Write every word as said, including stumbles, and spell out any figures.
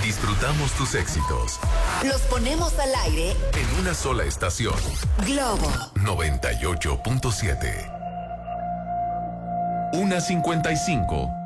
Disfrutamos tus éxitos. Los ponemos al aire en una sola estación. Globo noventa y ocho punto siete. una cincuenta y cinco.